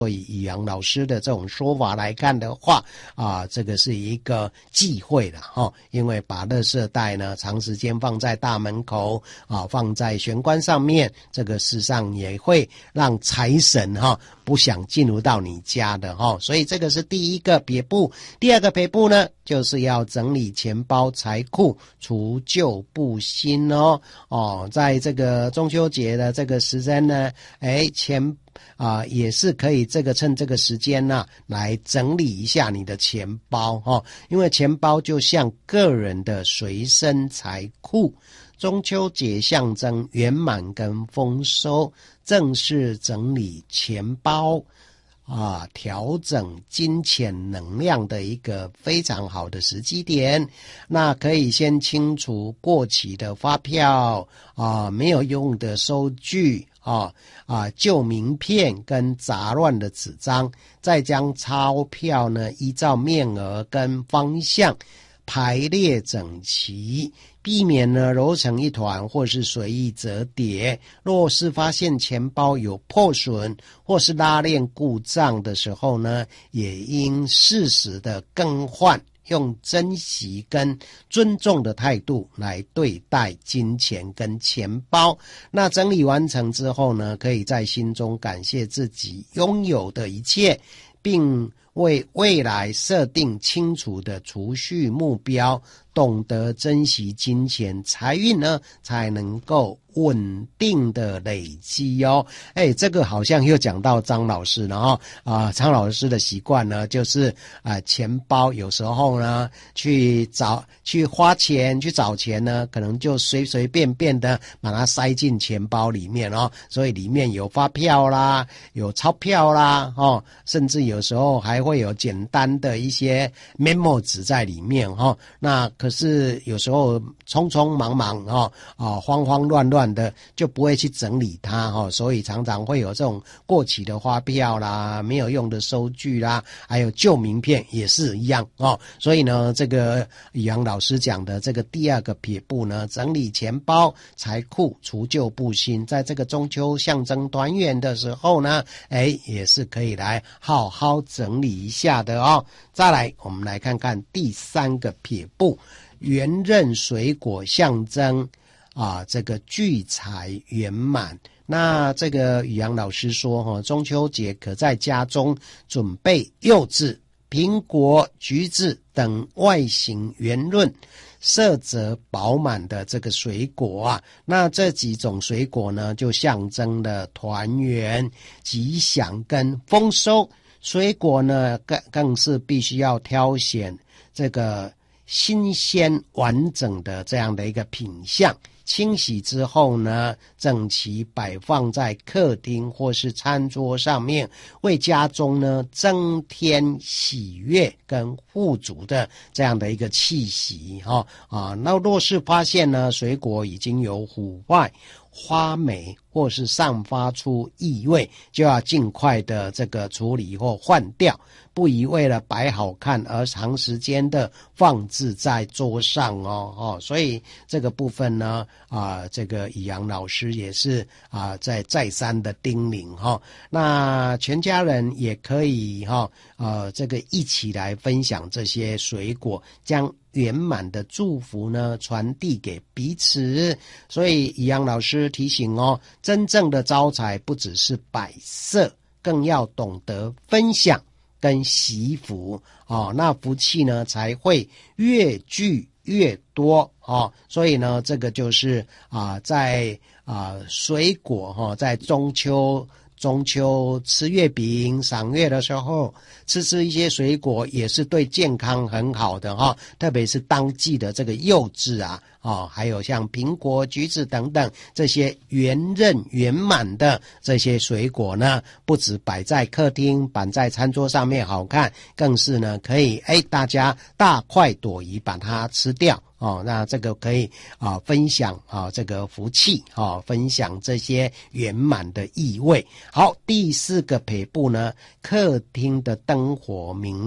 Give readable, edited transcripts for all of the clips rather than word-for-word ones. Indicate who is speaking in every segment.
Speaker 1: 所以以杨老师的这种说法来看的话这个是一个忌讳的因为把垃圾袋呢长时间放在大门口放在玄关上面，这个事实上也会让财神不想进入到你家的所以这个是第一个撇步。第二个撇步呢，就是要整理钱包财库，除旧布新在这个中秋节的这个时间呢，也是可以趁这个时间来整理一下你的钱包因为钱包就像个人的随身财库，中秋节象征圆满跟丰收，正是整理钱包调整金钱能量的一个非常好的时机点。那可以先清除过期的发票没有用的收据旧名片跟杂乱的纸张，再将钞票呢依照面额跟方向排列整齐，避免呢揉成一团或是随意折叠。若是发现钱包有破损或是拉链故障的时候呢，也应适时的更换，用珍惜跟尊重的态度来对待金钱跟钱包。那整理完成之后呢，可以在心中感谢自己拥有的一切，并为未来设定清楚的储蓄目标，懂得珍惜金钱，财运呢才能够稳定的累积这个好像又讲到张老师了张老师的习惯呢，就是钱包有时候呢去花钱去找钱呢，可能就随随便便的把它塞进钱包里面所以里面有发票啦，有钞票啦甚至有时候还会有简单的一些 memo 纸在里面那可是有时候匆匆忙忙慌慌乱乱的就不会去整理它所以常常会有这种过期的发票啦，没有用的收据啦，还有旧名片也是一样所以呢，这个宇阳老师讲的这个第二个撇步呢，整理钱包财库，除旧布新，在这个中秋象征团圆的时候呢也是可以来好好整理一下的再来我们来看看第三个撇步，圆刃水果象征这个聚财圆满。那这个宇阳老师说中秋节可在家中准备柚子、苹果、橘子等外形圆润、色泽饱满的这个水果那这几种水果呢，就象征了团圆、吉祥跟丰收。水果呢更是必须要挑选这个新鲜完整的这样的一个品相，清洗之后呢，整齐摆放在客厅或是餐桌上面，为家中呢增添喜悦跟富足的这样的一个气息那若是发现呢水果已经有腐坏、花霉或是散发出异味，就要尽快的这个处理或换掉，不宜为了摆好看而长时间的放置在桌上所以这个部分呢这个以阳老师也是再三的叮咛那全家人也可以这个一起来分享这些水果，将圆满的祝福呢传递给彼此。所以以阳老师提醒真正的招财不只是摆设，更要懂得分享跟惜福那福气呢才会越聚越多所以呢这个就是在水果在中秋吃月饼赏月的时候吃一些水果也是对健康很好的特别是当季的这个柚子还有像苹果、橘子等等这些圆润圆满的这些水果呢，不止摆在客厅摆在餐桌上面好看，更是呢可以大家大快朵颐把它吃掉那这个可以分享这个福气分享这些圆满的意味。好，第四个撇步呢，客厅的灯火明亮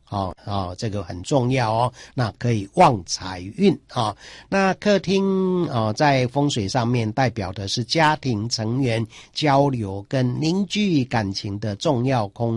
Speaker 1: 这个很重要哦。那可以旺财运啊。那客厅在风水上面代表的是家庭成员交流跟凝聚感情的重要空